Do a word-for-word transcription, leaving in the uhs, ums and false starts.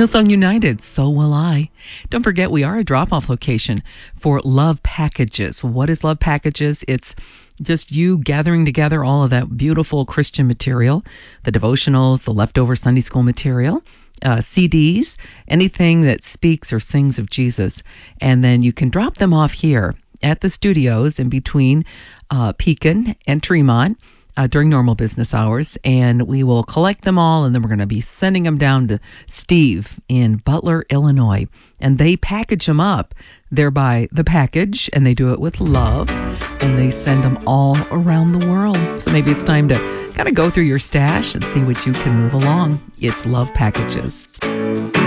Hillsong United, so will I. Don't forget, we are a drop-off location for Love Packages. What is Love Packages? It's just you gathering together all of that beautiful Christian material, the devotionals, the leftover Sunday school material, uh, C Ds, anything that speaks or sings of Jesus. And then you can drop them off here at the studios in between uh, Pekin and Tremont uh, during normal business hours. And we will collect them all, and then we're going to be sending them down to Steve in Butler, Illinois. And they package them up. They're by the package, and they do it with love, and they send them all around the world. So maybe it's time to kind of go through your stash and see what you can move along. It's Love Packages.